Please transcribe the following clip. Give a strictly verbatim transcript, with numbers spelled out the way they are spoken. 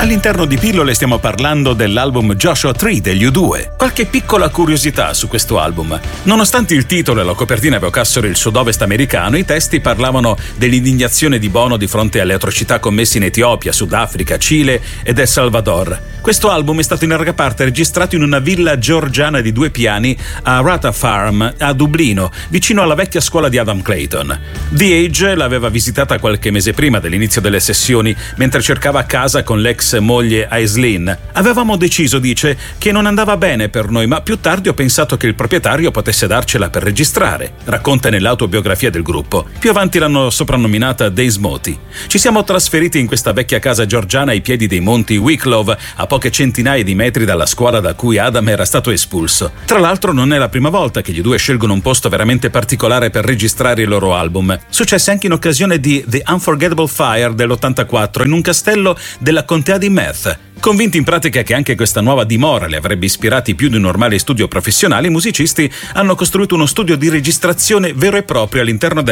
All'interno di Pillole stiamo parlando dell'album Joshua Tree degli U due. Qualche piccola curiosità su questo album. Nonostante il titolo e la copertina evocassero il sud-ovest americano, i testi parlavano dell'indignazione di Bono di fronte alle atrocità commesse in Etiopia, Sudafrica, Cile ed El Salvador. Questo album è stato in larga parte registrato in una villa georgiana di due piani a Rata Farm, a Dublino, vicino alla vecchia scuola di Adam Clayton. The Age l'aveva visitata qualche mese prima dell'inizio delle sessioni, mentre cercava casa con l'ex moglie Aislinn. Avevamo deciso, dice, che non andava bene per noi, ma più tardi ho pensato che il proprietario potesse darcela per registrare, racconta nell'autobiografia del gruppo. Più avanti l'hanno soprannominata Days Moti. Ci siamo trasferiti in questa vecchia casa georgiana ai piedi dei monti Wicklow, a poche centinaia di metri dalla scuola da cui Adam era stato espulso. Tra l'altro non è la prima volta che gli due scelgono un posto veramente particolare per registrare il loro album. Successe anche in occasione di The Unforgettable Fire dell'ottantaquattro in un castello della contea di Meath. Convinti in pratica che anche questa nuova dimora li avrebbe ispirati più di un normale studio professionale, i musicisti hanno costruito uno studio di registrazione vero e proprio all'interno del